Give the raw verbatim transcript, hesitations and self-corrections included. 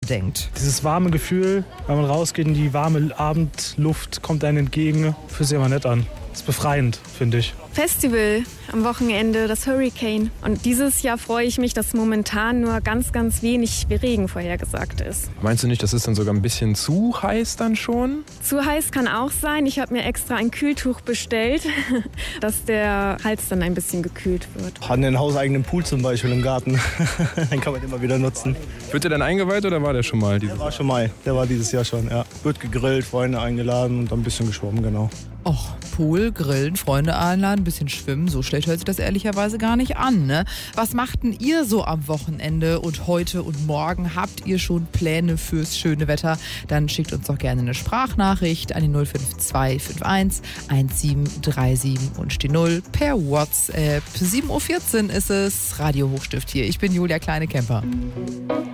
denkt. Dieses warme Gefühl, wenn man rausgeht und die warme Abendluft kommt einem entgegen, fühlt sich immer nett an. Das ist befreiend, finde ich. Festival am Wochenende, das Hurricane. Und dieses Jahr freue ich mich, dass momentan nur ganz, ganz wenig Regen vorhergesagt ist. Meinst du nicht, das ist dann sogar ein bisschen zu heiß dann schon? Zu heiß kann auch sein. Ich habe mir extra ein Kühltuch bestellt, dass der Hals dann ein bisschen gekühlt wird. Haben einen hauseigenen Pool zum Beispiel im Garten. Den kann man immer wieder nutzen. Wird der dann eingeweiht oder war der schon mal? Der war schon mal. Der war dieses Jahr schon, ja. Wird gegrillt, Freunde eingeladen und dann ein bisschen geschwommen, genau. Och, Pool, Grillen, Freunde einladen, ein bisschen schwimmen, so schlecht hört sich das ehrlicherweise gar nicht an, ne? Was macht denn ihr so am Wochenende und heute und morgen? Habt ihr schon Pläne fürs schöne Wetter? Dann schickt uns doch gerne eine Sprachnachricht an die null fünf zwei fünf eins eins sieben drei sieben und die null per WhatsApp. sieben Uhr vierzehn ist es, Radio Hochstift hier. Ich bin Julia Kleine-Kemper.